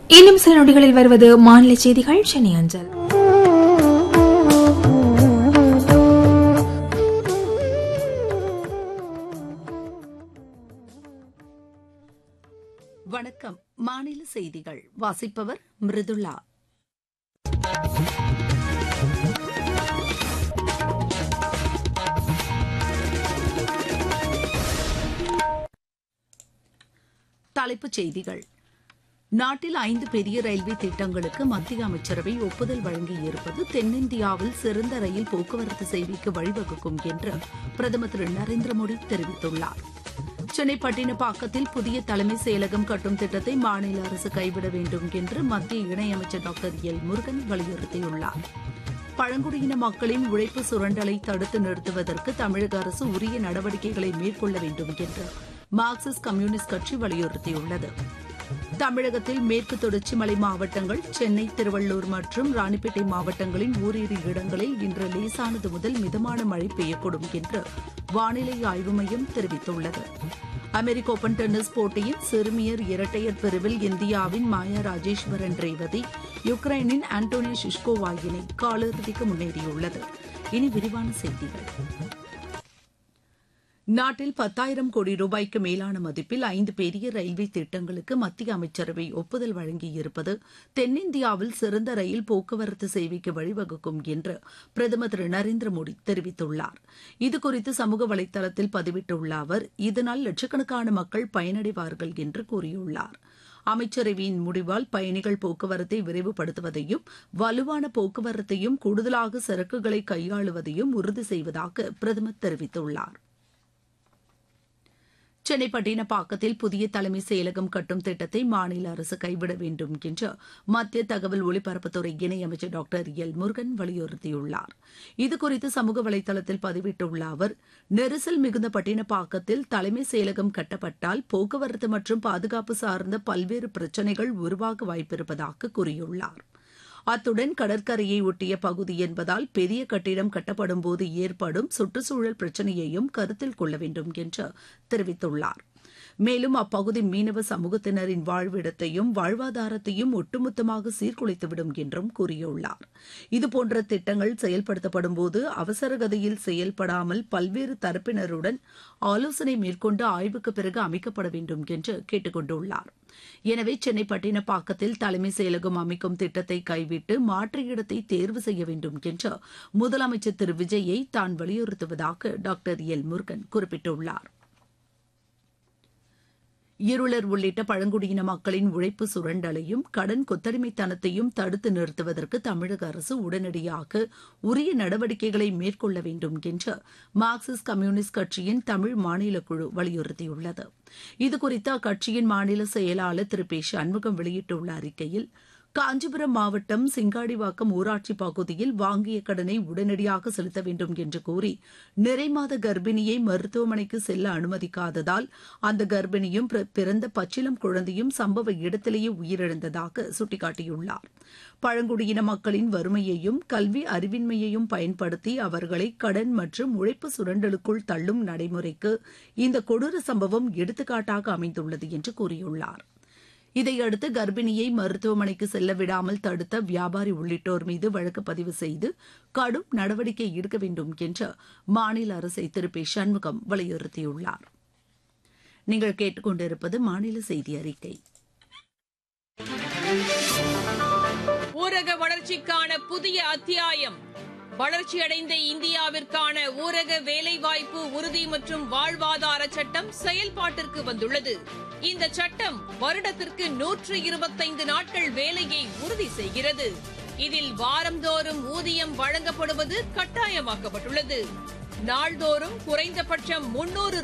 இன்னும் சில நொடிகளில் வருவது மாநில செய்திகள் சென்னை அஞ்சல். வணக்கம். மாநில செய்திகள் வாசிப்பவர் மிருதுளா. தலைப்புச் செய்திகள். நாட்டில் 5 பெரிய ரயில்வே திட்டங்களுக்கு மத்திய அமைச்சரவை ஒப்புதல் வழங்கியிருப்பது தென்னிந்தியாவில் சிறந்த ரயில் போக்குவரத்து சேவைக்கு வழிவகுக்கும் என்று பிரதமர் திரு நரேந்திர மோடி தெரிவித்துள்ளார். சென்னை பட்டினப்பாக்கத்தில் புதிய தலைமை செயலகம் கட்டும் திட்டத்தை மாநில அரசு கைவிட வேண்டும் என்று மத்திய இணையமைச்சர் டாக்டர் எல் முருகன் வலியுறுத்தியுள்ளார். பழங்குடியின மக்களின் உழைப்பு சுரண்டலை தடுத்து நிறுத்துவதற்கு தமிழக அரசு உரிய நடவடிக்கைகளை மேற்கொள்ள வேண்டும் என்று மார்க்சிஸ்ட் கம்யூனிஸ்ட் கட்சி வலியுறுத்தியுள்ளது. தமிழகத்தில் மேற்கு தொடர்ச்சி மலை மாவட்டங்கள், சென்னை, திருவள்ளூர் மற்றும் ராணிப்பேட்டை மாவட்டங்களின் ஓரிரு இடங்களில் இன்று லேசானது முதல் மிதமான மழை பெய்யக்கூடும் என்று வானிலை ஆய்வு மையம் தெரிவித்துள்ளது. அமெரிக்க ஓபன் டென்னிஸ் போட்டியின் சிறுமியர் இரட்டையர் பிரிவில் இந்தியாவின் மாயா ராஜேஸ்வரன் ரேவதி யுக்ரைனின் ஆண்டோனி ஷிஷ்கோவா இணை காலிறுதிக்கு முன்னேறியுள்ளது. இனி விரிவான செய்திகள். நாட்டில் 10,000 கோடி ரூபாய்க்கு மேலான மதிப்பில் 5 பெரிய ரயில்வே திட்டங்களுக்கு மத்திய அமைச்சரவை ஒப்புதல் வழங்கியிருப்பது தென்னிந்தியாவில் சிறந்த ரயில் போக்குவரத்து சேவைக்கு வழிவகுக்கும் என்று பிரதமர் திரு நரேந்திர மோடி தெரிவித்துள்ளார். இதுகுறித்து சமூக வலைதளத்தில் பதிவிட்டுள்ள அவர், இதனால் லட்சக்கணக்கான மக்கள் பயனடைவார்கள் என்று கூறியுள்ளார். அமைச்சரவையின் முடிவால் பயணிகள் போக்குவரத்தை விரைவுபடுத்துவதையும் வலுவான போக்குவரத்தையும் கூடுதலாக சரக்குகளை கையாளுவதையும் உறுதி செய்வதாக பிரதமர் தெரிவித்துள்ளார். சென்னை பட்டினப்பாக்கத்தில் புதிய தலைமை செயலகம் கட்டும் திட்டத்தை மாநில அரசு கைவிட வேண்டும் என்று மத்திய தகவல் ஒலிபரப்புத்துறை இணையமைச்சர் டாக்டர் எல் முருகன் வலியுறுத்தியுள்ளார். இதுகுறித்து சமூக வலைதளத்தில் பதிவிட்டுள்ள அவர், நெரிசல் மிகுந்த பட்டினப்பாக்கத்தில் தலைமை செயலகம் கட்டப்பட்டால் போக்குவரத்து மற்றும் பாதுகாப்பு சார்ந்த பல்வேறு பிரச்சினைகள் உருவாக வாய்ப்பிருப்பதாக கூறியுள்ளார். அத்துடன் கடற்கரையை ஒட்டிய பகுதி என்பதால் பெரிய கட்டிடம் கட்டப்படும் போது ஏற்படும் சுற்றுச்சூழல் பிரச்சினையையும் கருத்தில் கொள்ள வேண்டும் என்று தெரிவித்துள்ளார். மேலும் அப்பகுதி மீனவ சமூகத்தினரின் வாழ்விடத்தையும் வாழ்வாதாரத்தையும் ஒட்டுமொத்தமாக சீர்குலைத்துவிடும் என்றும் கூறியுள்ளார். இதுபோன்ற திட்டங்கள் செயல்படுத்தப்படும் போது அவசரகதியில் செயல்படாமல் பல்வேறு தரப்பினருடன் ஆலோசனை மேற்கொண்டு ஆய்வுக்கு பிறகு அமைக்கப்பட வேண்டும் என்று கேட்டுக் கொண்டுள்ளார். எனவே சென்னை பட்டினப்பாக்கத்தில் தலைமை செயலகம் அமைக்கும் திட்டத்தை கைவிட்டு மாற்று இடத்தை தேர்வு செய்ய வேண்டும் என்று முதலமைச்சர் திரு விஜயை தான் வலியுறுத்துவதாக டாக்டர் எல் முருகன் குறிப்பிட்டுள்ளார். இருளர் உள்ளிட்ட பழங்குடியின மக்களின் உழைப்பு சுரண்டலையும் கடன் கொத்தடிமைத்தனத்தையும் தடுத்து நிறுத்துவதற்கு தமிழக அரசு உடனடியாக உரிய நடவடிக்கைகளை மேற்கொள்ள வேண்டும் என்று மார்க்சிஸ்ட் கம்யூனிஸ்ட் கட்சியின் தமிழ் மாநில குழு வலியுறுத்தியுள்ளது. இதுகுறித்து அக்கட்சியின் மாநில செயலாளர் திரு பி சண்முகம் வெளியிட்டுள்ள அறிக்கையில், காஞ்சிபுரம் மாவட்டம் சிங்காடிவாக்கம் ஊராட்சி பகுதியில் வாங்கிய கடனை உடனடியாக செலுத்த வேண்டும் என்று கூறி நிறைமாத கர்ப்பிணியை மருத்துவமனைக்கு செல்ல அனுமதிக்காததால் அந்த கர்ப்பிணியும் பிறந்த பச்சிளம் குழந்தையும் சம்பவ இடத்திலேயே உயிரிழந்ததாக சுட்டிக்காட்டியுள்ளார். பழங்குடியின மக்களின் வறுமையையும் கல்வி அறிவின்மையையும் பயன்படுத்தி அவர்களை கடன் மற்றும் உழைப்பு சுரண்டலுக்குள் தள்ளும் நடைமுறைக்கு இந்த கொடூர சம்பவம் எடுத்துக்காட்டாக அமைந்துள்ளது என்று கூறியுள்ளார். இதையடுத்து கர்ப்பிணியை மருத்துவமனைக்கு செல்ல விடாமல் தடுத்த வியாபாரி உள்ளிட்டோர் மீது வழக்கு பதிவு செய்து கடும் நடவடிக்கை எடுக்க வேண்டும் என்று மாநில அரசை திரு பி சண்முகம் வலியுறுத்தியுள்ளார். நீங்கள் கேட்டுக்கொண்டிருப்பது மாநில செய்தி அறிக்கை. ஊரக வளர்ச்சிக்கான புதிய அத்தியாயம். வளர்ச்சியடைந்த இந்தியாவிற்கான ஊரக வேலைவாய்ப்பு உறுதி மற்றும் வாழ்வாதார சட்டம் செயல்பாட்டிற்கு வந்துள்ளது. இந்த சட்டம் வருடத்திற்கு 125 நாட்கள் வேலையை உறுதி செய்கிறது. இதில் வாரந்தோறும் ஊதியம் வழங்கப்படுவது கட்டாயமாக்கப்பட்டுள்ளது. நாள்தோறும் குறைந்தபட்சம் 300